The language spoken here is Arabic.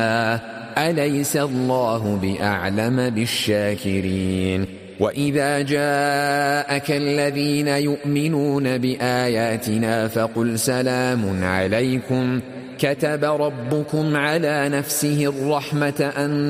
أليس الله بأعلم بالشاكرين وإذا جاءك الذين يؤمنون بآياتنا فقل سلام عليكم كتب ربكم على نفسه الرحمة أن